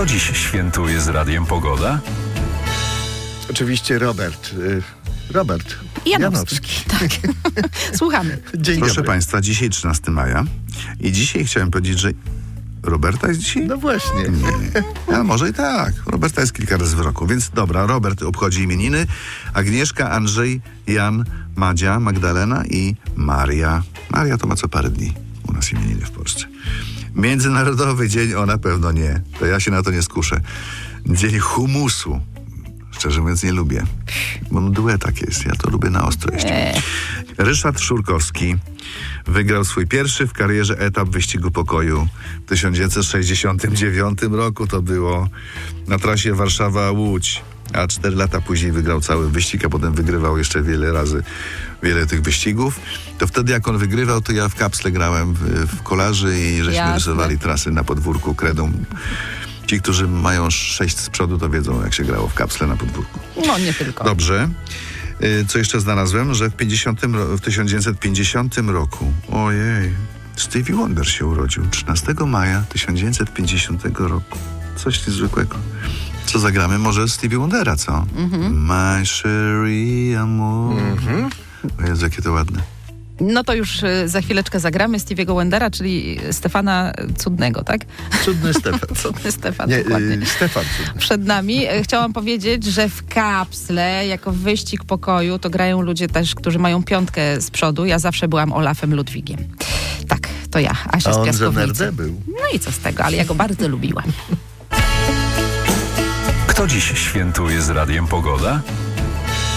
Kto dziś świętuje z Radiem Pogoda? Oczywiście Robert Janowski. Tak. Słuchamy. Dzień Proszę dobry. Państwa, dzisiaj 13 maja i dzisiaj chciałem powiedzieć, że Roberta jest dzisiaj? No właśnie. Nie. A może i tak. Roberta jest kilka razy w roku, więc dobra, Robert obchodzi imieniny. Agnieszka, Andrzej, Jan, Madzia, Magdalena i Maria. Maria to ma co parę dni u nas imieniny w Polsce. Międzynarodowy dzień, o na pewno nie. To ja się na to nie skuszę. Dzień humusu. Szczerze mówiąc nie lubię, bo mdłe tak jest. Ja to lubię na ostro jeść. Ryszard Szurkowski wygrał swój pierwszy w karierze etap wyścigu pokoju w 1969 roku. To było na trasie Warszawa-Łódź. A 4 lata później wygrał cały wyścig, a potem wygrywał jeszcze wiele razy wiele tych wyścigów. To wtedy jak on wygrywał, to ja w kapsle grałem w kolarzy i żeśmy Jasne. rysowali trasy na podwórku kredą. Ci, którzy mają 6 z przodu, to wiedzą, jak się grało w kapsle na podwórku. No nie tylko. Dobrze. Co jeszcze znalazłem? Że w 1950 roku, ojej, Stevie Wonder się urodził. 13 maja 1950 roku. Coś niezwykłego. Co zagramy? Może Stevie Wondera, co? My Cherie Amour. O Jezu, jakie to ładne. No to już za chwileczkę zagramy Stevie'ego Wondera, czyli Stefana Cudnego, tak? Cudny Stefan. Cudny Stefan, Nie, dokładnie. Stefan Cudny. Przed nami. Chciałam powiedzieć, że w kapsle, jako wyścig pokoju, to grają ludzie też, którzy mają 5 z przodu. Ja zawsze byłam Olafem Ludwigiem. Tak, to ja, Asia A z on za Piaskownicy. nerdę był. No i co z tego, ale ja go bardzo lubiłam. Kto dziś świętuje z Radiem Pogoda?